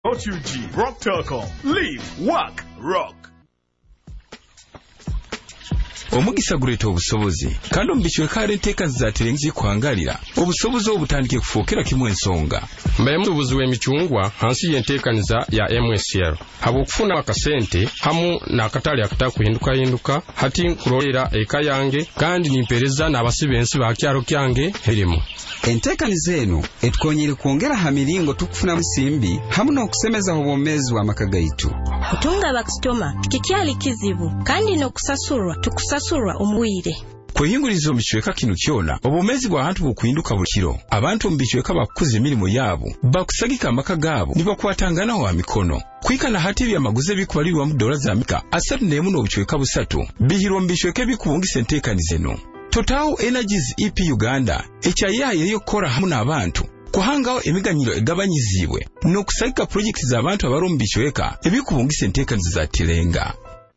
OTG Rock Telecom. Live, work, rock. Omugisa guleeta obusobozi kandi omubikiwe kale enteeka zizatirenzi kwangalira obusobozi obutandike kufookera kimu ensonga mbaye mutubuzi w'emicungwa hansi y'enteekaniza ya MSL habw'okufuna akasente hamu n'akatale akatakuhinduka hati nkulolera eka yange kandi nimpereza n'abasibe ensi bakyalo kyange erimu enteekaniza eno etukonyere kwongera ha miringo tukufuna musimbi hamu n'okusemeza obwomezi bw'amaka gaitu kutunga bakisitoma kikyali kizibu kandi n'okusasurwa tukusasurwa omubwire kweyinguriza omubikiweka kino kyona obwomezi bw'abantu bukuyinduka buli kiro abantu omubikiweka bakukuza emirimu yaabo bakusagika amaka gaabo nibakwatanganawo amikono kwikana hati byamaguzi ebikubalirwa mu dola za Amerika 31 n'obukiweka 3 bihirwa omubikiweka ebikubungisa enteekaniza eno Total Energies EP Uganda ekyayaye eyokora hamu n'abantu kuhangawo emiganyiro egabanyizibwe n'okusagika projekiti z'abantu abali omubikiweka ebikubungisa enteekaniza za tirenga.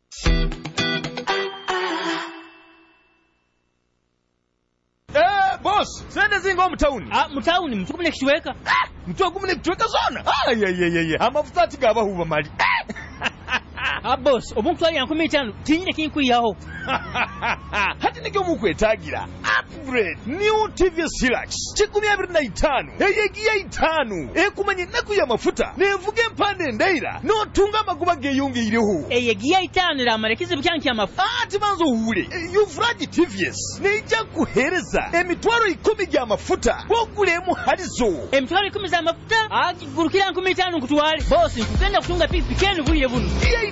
Boss, sende zingo mtauni. Mtauni mtukumune kichweka. Mtukumune kichweka zona. Amafuta ati gabahuba mali. Boss, omuntu ali 15 tinyine kinkuyaho. Hati nikyo mukwetagira. Upgrade new TV Silax. 15 eyegiya 5 ekumanye naku ya mafuta nevuge mpande ndaira no tunga amaguba geyongeyireho eyegiya 5 la marekizi byanki ya mafuta ati manzo uhule yufraji TVS neija kuhereza emitwaro 10 gya mafuta bogulemu halizo emitwaro 10 za mafuta agurukira 15 kutwale boss nkugenda kutunga pipi kenu buye bunu